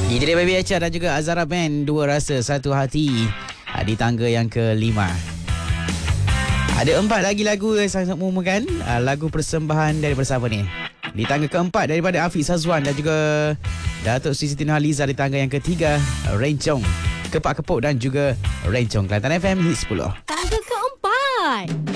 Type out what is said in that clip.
Itu dia Baby Acha dan juga Azara Band, Dua Rasa Satu Hati di tangga yang ke-5. Ada 4 lagi lagu yang sangat mengumumkan lagu persembahan daripada siapa ni? Di tangga ke-4 daripada Afiq Sazwan dan juga Datuk Sri Siti Nurhaliza. Di tangga yang ke-3 Rencong, Kepak Kepuk dan juga Rencong. Kelantan FM Hit 10. Tangga ke-4.